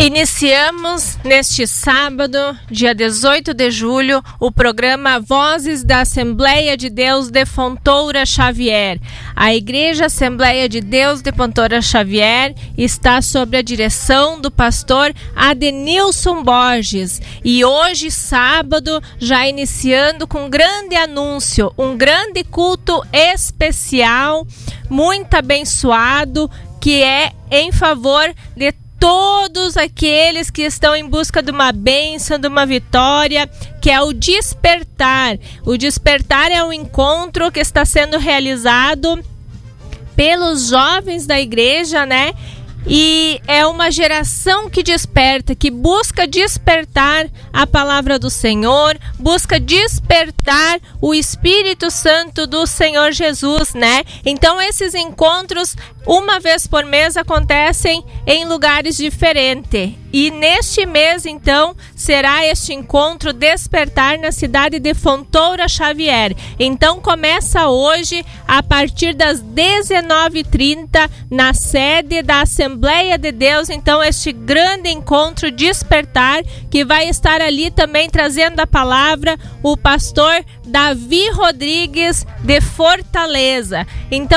Iniciamos neste sábado, dia 18 de julho, o programa Vozes da Assembleia de Deus de Fontoura Xavier. A Igreja Assembleia de Deus de Fontoura Xavier está sob a direção do pastor Adenilson Borges. E hoje, sábado, já iniciando com um grande anúncio, um grande culto especial, muito abençoado, que é em favor de todos aqueles que estão em busca de uma bênção, de uma vitória, que é o Despertar. O Despertar é um encontro que está sendo realizado pelos jovens da igreja, né? E é uma geração que desperta, que busca despertar a palavra do Senhor, busca despertar o Espírito Santo do Senhor Jesus, né? Então esses encontros, uma vez por mês, acontecem em lugares diferentes. E neste mês, então, será este encontro Despertar na cidade de Fontoura Xavier. Então começa hoje, a partir das 19h30, na sede da Assembleia de Deus. Então este grande encontro Despertar, que vai estar ali também trazendo a palavra o pastor Davi Rodrigues de Fortaleza. Então